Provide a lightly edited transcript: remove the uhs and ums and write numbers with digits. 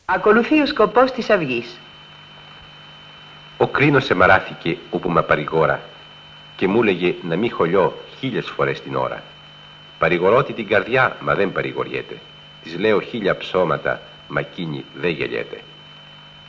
Ακολουθεί ο σκοπός της αυγής. Ο κρίνος σε μαράθηκε όπου μα παρηγόρα και μου λέγε να μη χωλιώ 1000 φορές την ώρα. Παρηγορώτη την καρδιά, μα δεν παρηγοριέται. Της λέω 1000 ψώματα, μα εκείνη δεν γελιέται.